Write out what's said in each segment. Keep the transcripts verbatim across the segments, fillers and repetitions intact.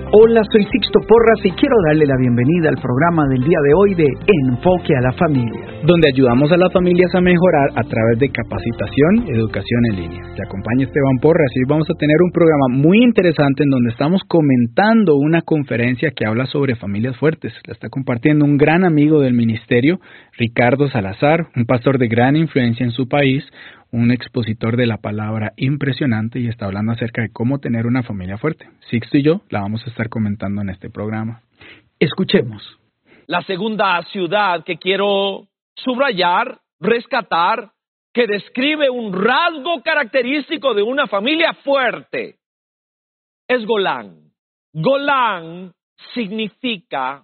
Hola, soy Sixto Porras y quiero darle la bienvenida al programa del día de hoy de Enfoque a la Familia, donde ayudamos a las familias a mejorar a través de capacitación y educación en línea. Te acompaña Esteban Porras y hoy vamos a tener un programa muy interesante en donde estamos comentando una conferencia que habla sobre familias fuertes. La está compartiendo un gran amigo del ministerio, Ricardo Salazar, un pastor de gran influencia en su país, un expositor de la palabra impresionante, y está hablando acerca de cómo tener una familia fuerte. Sixto y yo la vamos a estar comentando en este programa. Escuchemos. La segunda ciudad que quiero subrayar, rescatar, que describe un rasgo característico de una familia fuerte, es Golán. Golán significa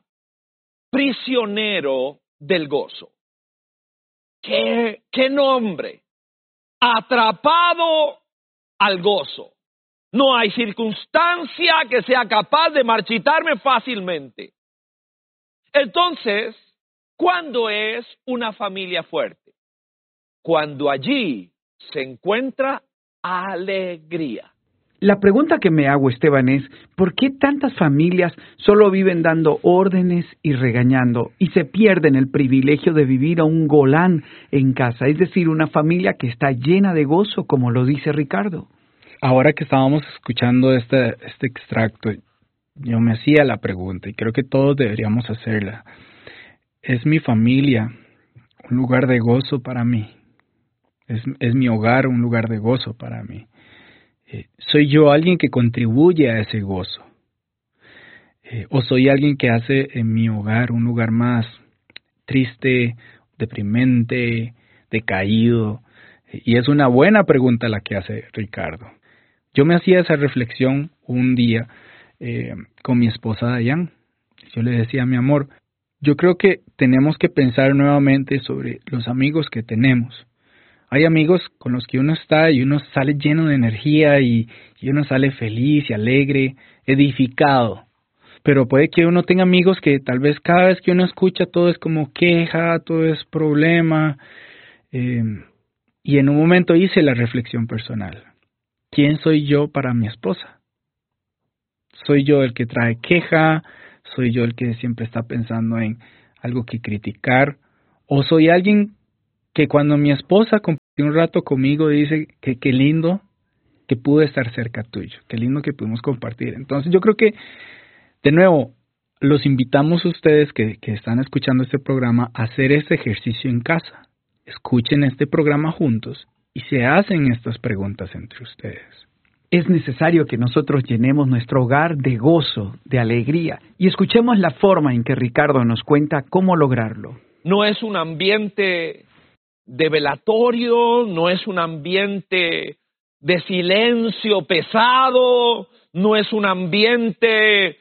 prisionero del gozo. ¿Qué, qué nombre? Atrapado al gozo. No hay circunstancia que sea capaz de marchitarme fácilmente. Entonces, ¿cuándo es una familia fuerte? Cuando allí se encuentra alegría. La pregunta que me hago, Esteban, es ¿por qué tantas familias solo viven dando órdenes y regañando y se pierden el privilegio de vivir a un Golán en casa? Es decir, una familia que está llena de gozo, como lo dice Ricardo. Ahora que estábamos escuchando este, este extracto, yo me hacía la pregunta y creo que todos deberíamos hacerla. ¿Es mi familia un lugar de gozo para mí? ¿Es, es mi hogar un lugar de gozo para mí? Eh, ¿Soy yo alguien que contribuye a ese gozo? Eh, ¿O soy alguien que hace en mi hogar un lugar más triste, deprimente, decaído? Eh, y es una buena pregunta la que hace Ricardo. Yo me hacía esa reflexión un día eh, con mi esposa Dayan. Yo le decía, mi amor, yo creo que tenemos que pensar nuevamente sobre los amigos que tenemos. Hay amigos con los que uno está y uno sale lleno de energía y, y uno sale feliz y alegre, edificado. Pero puede que uno tenga amigos que tal vez cada vez que uno escucha todo es como queja, todo es problema. Eh, y en un momento hice la reflexión personal. ¿Quién soy yo para mi esposa? ¿Soy yo el que trae queja? ¿Soy yo el que siempre está pensando en algo que criticar? ¿O soy alguien que cuando mi esposa compartió un rato conmigo dice que qué lindo que pude estar cerca tuyo, qué lindo que pudimos compartir? Entonces yo creo que, de nuevo, los invitamos a ustedes que, que están escuchando este programa a hacer este ejercicio en casa. Escuchen este programa juntos y se hacen estas preguntas entre ustedes. Es necesario que nosotros llenemos nuestro hogar de gozo, de alegría, y escuchemos la forma en que Ricardo nos cuenta cómo lograrlo. No es un ambiente de velatorio, no es un ambiente de silencio pesado, no es un ambiente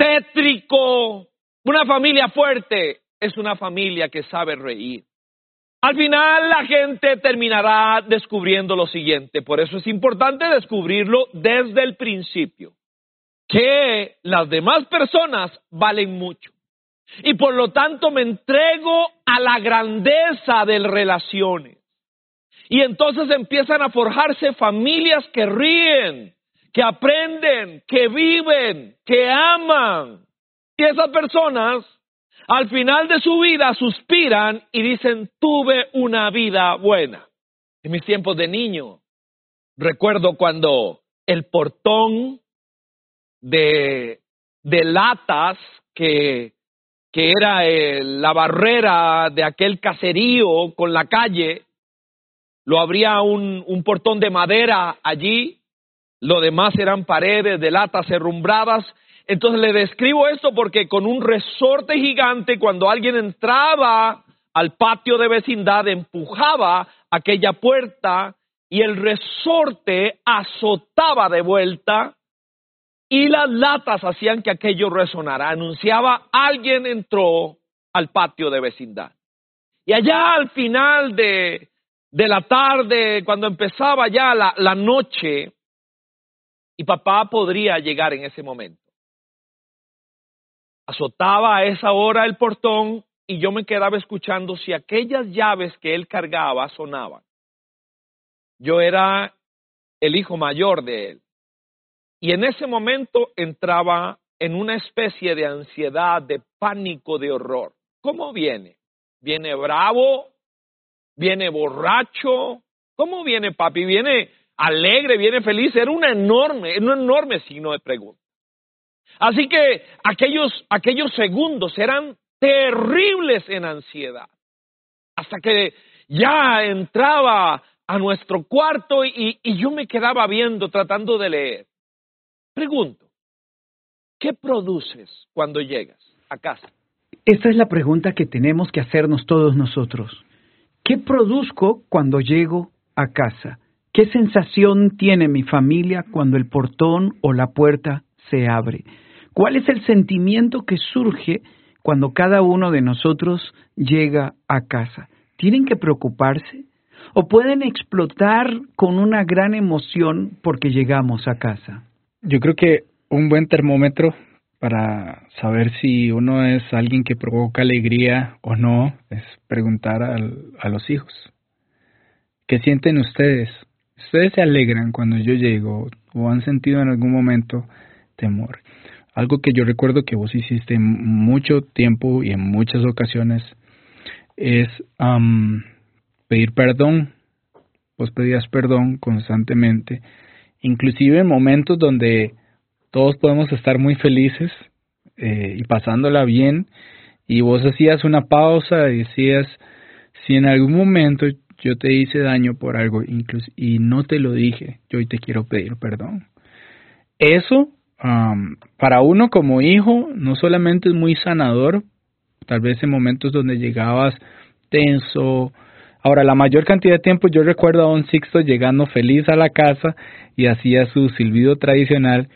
tétrico. Una familia fuerte es una familia que sabe reír. Al final la gente terminará descubriendo lo siguiente, por eso es importante descubrirlo desde el principio, que las demás personas valen mucho. Y por lo tanto me entrego a la grandeza de las relaciones. Y entonces empiezan a forjarse familias que ríen, que aprenden, que viven, que aman. Y esas personas al final de su vida suspiran y dicen, tuve una vida buena. En mis tiempos de niño, recuerdo cuando el portón de, de latas que... que era eh, la barrera de aquel caserío con la calle, lo abría un, un portón de madera allí, lo demás eran paredes de latas herrumbradas. Entonces le describo esto porque con un resorte gigante, cuando alguien entraba al patio de vecindad, empujaba aquella puerta y el resorte azotaba de vuelta. Y las latas hacían que aquello resonara. Anunciaba, alguien entró al patio de vecindad. Y allá al final de, de la tarde, cuando empezaba ya la, la noche, y papá podría llegar en ese momento. Azotaba a esa hora el portón y yo me quedaba escuchando si aquellas llaves que él cargaba sonaban. Yo era el hijo mayor de él. Y en ese momento entraba en una especie de ansiedad, de pánico, de horror. ¿Cómo viene? ¿Viene bravo? ¿Viene borracho? ¿Cómo viene papi? ¿Viene alegre? ¿Viene feliz? Era una enorme, un enorme signo de pregunta. Así que aquellos, aquellos segundos eran terribles en ansiedad. Hasta que ya entraba a nuestro cuarto y, y yo me quedaba viendo, tratando de leer. Pregunto, ¿qué produces cuando llegas a casa? Esta es la pregunta que tenemos que hacernos todos nosotros. ¿Qué produzco cuando llego a casa? ¿Qué sensación tiene mi familia cuando el portón o la puerta se abre? ¿Cuál es el sentimiento que surge cuando cada uno de nosotros llega a casa? ¿Tienen que preocuparse? ¿O pueden explotar con una gran emoción porque llegamos a casa? Yo creo que un buen termómetro para saber si uno es alguien que provoca alegría o no es preguntar al, a los hijos. ¿Qué sienten ustedes? ¿Ustedes se alegran cuando yo llego o han sentido en algún momento temor? Algo que yo recuerdo que vos hiciste mucho tiempo y en muchas ocasiones es um, pedir perdón. Vos pedías perdón constantemente, inclusive en momentos donde todos podemos estar muy felices eh, y pasándola bien, y vos hacías una pausa y decías, si en algún momento yo te hice daño por algo incluso, y no te lo dije, yo hoy te quiero pedir perdón. Eso Um, para uno como hijo no solamente es muy sanador, tal vez en momentos donde llegabas tenso. Ahora, la mayor cantidad de tiempo yo recuerdo a don Sixto llegando feliz a la casa y hacía su silbido tradicional,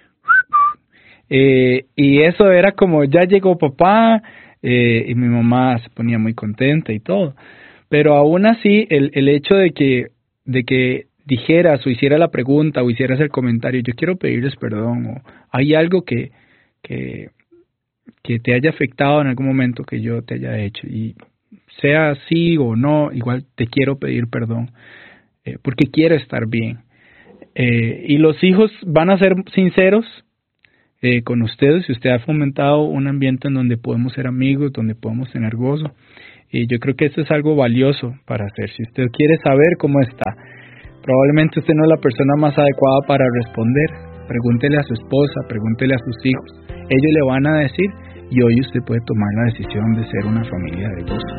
eh, y eso era como ya llegó papá, eh, y mi mamá se ponía muy contenta y todo. Pero aún así el, el hecho de que de que dijeras o hiciera la pregunta o hicieras el comentario, yo quiero pedirles perdón, o hay algo que, que, que te haya afectado en algún momento que yo te haya hecho, y sea así o no, igual te quiero pedir perdón, eh, porque quiero estar bien. Eh, y los hijos van a ser sinceros eh, con ustedes si usted ha fomentado un ambiente en donde podemos ser amigos, donde podemos tener gozo. Y yo creo que eso es algo valioso para hacer. Si usted quiere saber cómo está, probablemente usted no es la persona más adecuada para responder. Pregúntele a su esposa, pregúntele a sus hijos. Ellos le van a decir, y hoy usted puede tomar la decisión de ser una familia de gozo.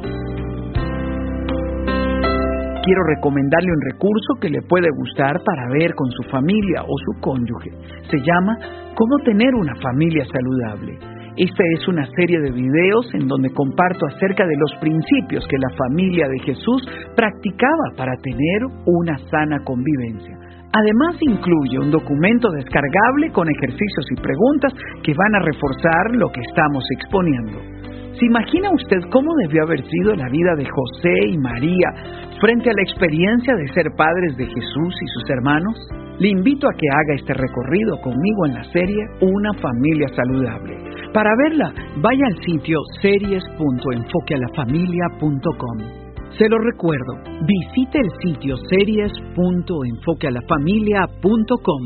Quiero recomendarle un recurso que le puede gustar para ver con su familia o su cónyuge. Se llama ¿Cómo tener una familia saludable? Esta es una serie de videos en donde comparto acerca de los principios que la familia de Jesús practicaba para tener una sana convivencia. Además, incluye un documento descargable con ejercicios y preguntas que van a reforzar lo que estamos exponiendo. ¿Se imagina usted cómo debió haber sido la vida de José y María frente a la experiencia de ser padres de Jesús y sus hermanos? Le invito a que haga este recorrido conmigo en la serie Una familia saludable. Para verla, vaya al sitio series punto enfoque a la familia punto com. Se lo recuerdo, visite el sitio series punto enfoque a la familia punto com.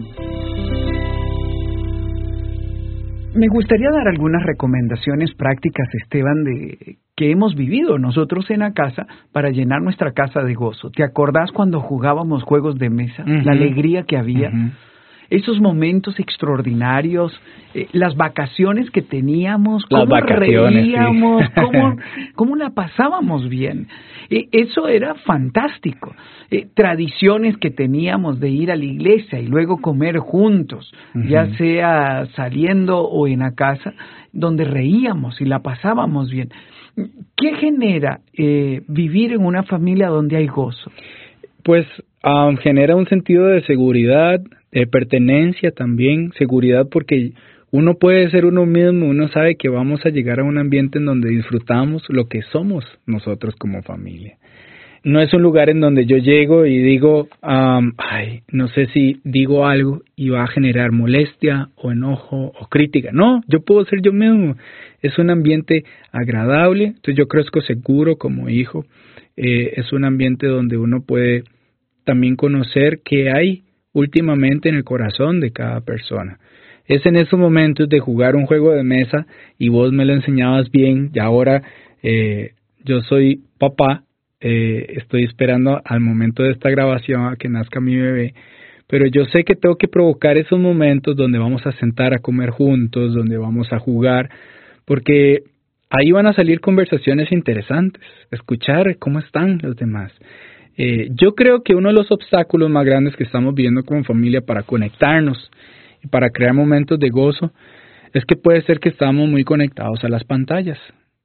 Me gustaría dar algunas recomendaciones prácticas, Esteban, de que hemos vivido nosotros en la casa para llenar nuestra casa de gozo. ¿Te acordás cuando jugábamos juegos de mesa? Uh-huh. La alegría que había. Uh-huh. Esos momentos extraordinarios, eh, las vacaciones que teníamos, las cómo reíamos, sí. cómo, cómo la pasábamos bien. Eh, eso era fantástico. Eh, tradiciones que teníamos de ir a la iglesia y luego comer juntos, uh-huh. ya sea saliendo o en la casa, donde reíamos y la pasábamos bien. ¿Qué genera eh, vivir en una familia donde hay gozo? Pues um, genera un sentido de seguridad, de pertenencia también, seguridad porque uno puede ser uno mismo, uno sabe que vamos a llegar a un ambiente en donde disfrutamos lo que somos nosotros como familia. No es un lugar en donde yo llego y digo, um, ay, no sé si digo algo y va a generar molestia o enojo o crítica. No, yo puedo ser yo mismo. Es un ambiente agradable, entonces yo crezco seguro como hijo. Eh, es un ambiente donde uno puede también conocer qué hay últimamente en el corazón de cada persona. es en esos momentos de jugar un juego de mesa y vos me lo enseñabas bien y ahora eh, yo soy papá, eh, estoy esperando al momento de esta grabación a que nazca mi bebé, pero yo sé que tengo que provocar esos momentos donde vamos a sentar a comer juntos, donde vamos a jugar, porque ahí van a salir conversaciones interesantes, escuchar cómo están los demás. Eh, yo creo que uno de los obstáculos más grandes que estamos viendo como familia para conectarnos y para crear momentos de gozo es que puede ser que estamos muy conectados a las pantallas.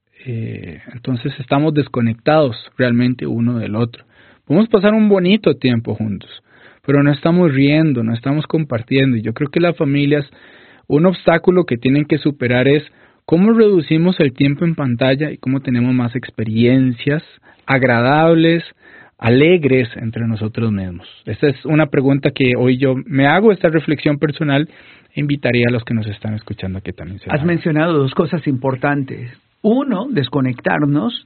Eh, entonces estamos desconectados realmente uno del otro. Podemos pasar un bonito tiempo juntos, pero no estamos riendo, no estamos compartiendo. Y yo creo que las familias, un obstáculo que tienen que superar es cómo reducimos el tiempo en pantalla y cómo tenemos más experiencias agradables, alegres entre nosotros mismos. Esta es una pregunta que hoy yo me hago, esta reflexión personal, e invitaría a los que nos están escuchando a que también se la hagan. Has mencionado dos cosas importantes. Uno, desconectarnos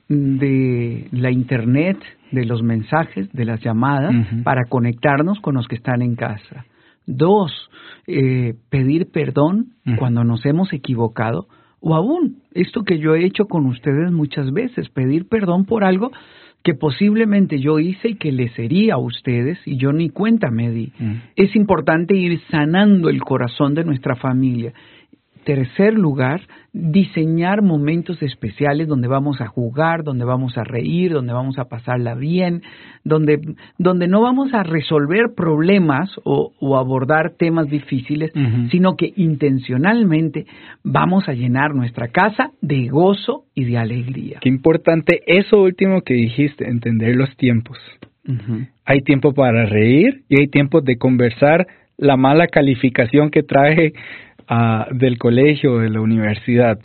de la internet, de los mensajes, de las llamadas, uh-huh. para conectarnos con los que están en casa. Dos, eh, pedir perdón uh-huh. cuando nos hemos equivocado, o aún, esto que yo he hecho con ustedes muchas veces, pedir perdón por algo que posiblemente yo hice y que les hería a ustedes y yo ni cuenta me di. Uh-huh. Es importante ir sanando el corazón de nuestra familia. Tercer lugar, diseñar momentos especiales donde vamos a jugar, donde vamos a reír, donde vamos a pasarla bien, donde, donde no vamos a resolver problemas o, o abordar temas difíciles, uh-huh. sino que intencionalmente vamos a llenar nuestra casa de gozo y de alegría. Qué importante eso último que dijiste, entender los tiempos. Uh-huh. Hay tiempo para reír y hay tiempo de conversar la mala calificación que trae Uh, del colegio, de la universidad.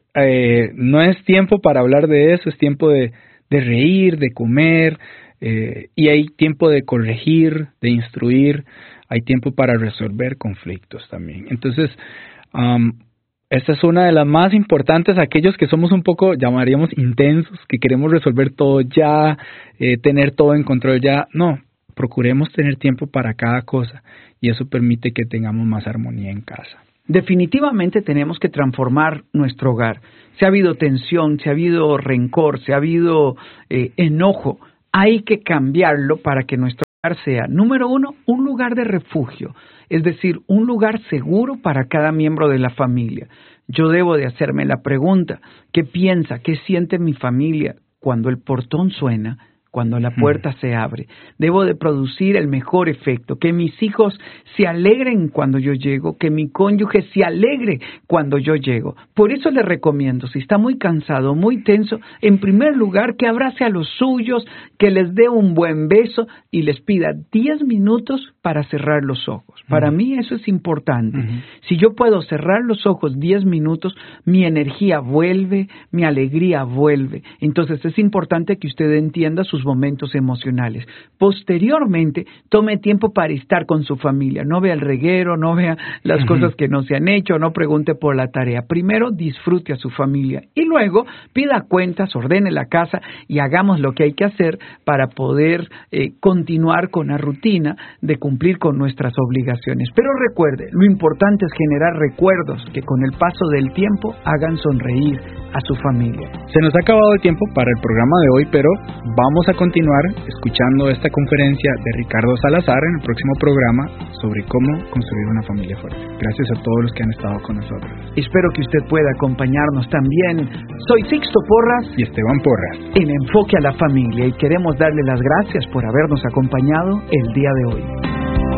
Eh, no es tiempo para hablar de eso, es tiempo de, de reír, de comer, eh, y hay tiempo de corregir, de instruir, hay tiempo para resolver conflictos también. Entonces, um, esta es una de las más importantes, aquellos que somos un poco, llamaríamos intensos, que queremos resolver todo ya, eh, tener todo en control ya. No, procuremos tener tiempo para cada cosa, y eso permite que tengamos más armonía en casa. Definitivamente tenemos que transformar nuestro hogar. Si ha habido tensión, si ha habido rencor, si ha habido eh, enojo, hay que cambiarlo para que nuestro hogar sea, número uno, un lugar de refugio, es decir, un lugar seguro para cada miembro de la familia. Yo debo de hacerme la pregunta, ¿qué piensa, qué siente mi familia cuando el portón suena? Cuando la puerta se abre, debo de producir el mejor efecto, que mis hijos se alegren cuando yo llego, que mi cónyuge se alegre cuando yo llego. Por eso les recomiendo, si está muy cansado, muy tenso, en primer lugar que abrace a los suyos, que les dé un buen beso y les pida diez minutos para cerrar los ojos. Para uh-huh. mí eso es importante. Uh-huh. Si yo puedo cerrar los ojos diez minutos, mi energía vuelve, mi alegría vuelve. Entonces es importante que usted entienda sus momentos emocionales. Posteriormente, tome tiempo para estar con su familia. No vea el reguero, no vea las uh-huh. cosas que no se han hecho, no pregunte por la tarea. Primero, disfrute a su familia y luego pida cuentas, ordene la casa y hagamos lo que hay que hacer para poder eh, continuar con la rutina de cumplir con nuestras obligaciones. Pero recuerde, lo importante es generar recuerdos que con el paso del tiempo hagan sonreír a su familia. Se nos ha acabado el tiempo para el programa de hoy, pero vamos a continuar escuchando esta conferencia de Ricardo Salazar en el próximo programa sobre cómo construir una familia fuerte. Gracias a todos los que han estado con nosotros. Espero que usted pueda acompañarnos también. Soy Sixto Porras y Esteban Porras en Enfoque a la Familia y queremos darle las gracias por habernos acompañado el día de hoy.